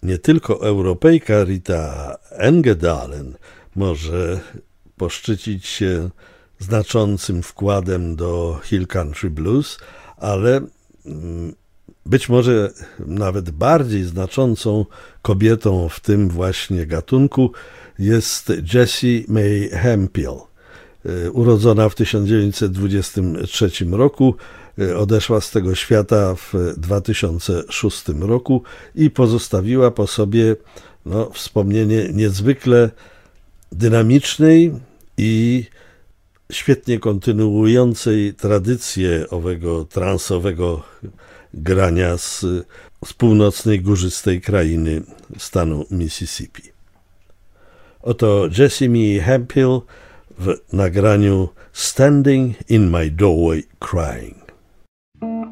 nie tylko Europejka Rita Engedalen może poszczycić się znaczącym wkładem do Hill Country Blues, ale być może nawet bardziej znaczącą kobietą w tym właśnie gatunku jest Jessie May Hemphill. Urodzona w 1923 roku, odeszła z tego świata w 2006 roku i pozostawiła po sobie wspomnienie niezwykle dynamicznej i świetnie kontynuującej tradycję owego transowego grania z północnej górzystej krainy stanu Mississippi. Oto Jessie May Hemphill w nagraniu Standing in My Doorway Crying.